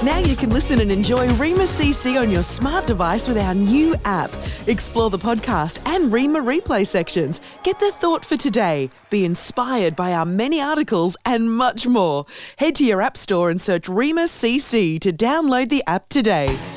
Now you can listen and enjoy Rima CC on your smart device with our new app. Explore the podcast and Rima replay sections. Get the thought for today. Be inspired by our many articles and much more. Head to your app store and search Rima CC to download the app today.